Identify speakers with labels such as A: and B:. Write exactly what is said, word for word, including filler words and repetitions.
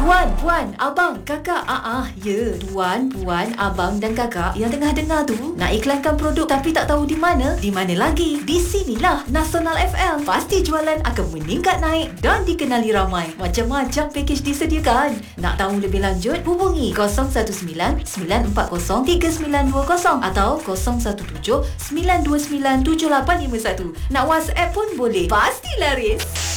A: Puan, puan, abang, kakak. Ah, ah, ya. Tuan, puan, abang dan kakak yang tengah dengar tu nak iklankan produk tapi tak tahu di mana? Di mana lagi? Di sinilah Nasional F M. Pasti jualan akan meningkat naik dan dikenali ramai. Macam-macam pakej disediakan. Nak tahu lebih lanjut? Hubungi kosong satu sembilan sembilan empat kosong tiga sembilan dua kosong atau kosong satu tujuh sembilan dua sembilan tujuh lapan lima satu. Nak WhatsApp pun boleh. Pasti laris.